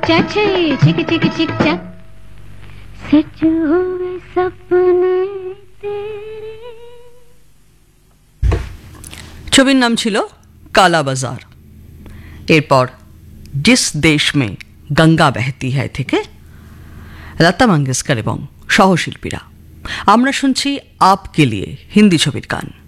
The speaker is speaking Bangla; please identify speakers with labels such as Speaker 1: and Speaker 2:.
Speaker 1: চাচে চিক চিক চিক চাক সচ হুয়ে সপনে তেরে।
Speaker 2: ছবির নাম ছিল কালা বাজার। এরপর জিস দেশ মে গঙ্গা বেহতি হ্যায় থেকে লতা মঙ্গেশকর এবং সহশিল্পীরা। আমরা শুনছি আপকে লিয়ে হিন্দি ছবির গান।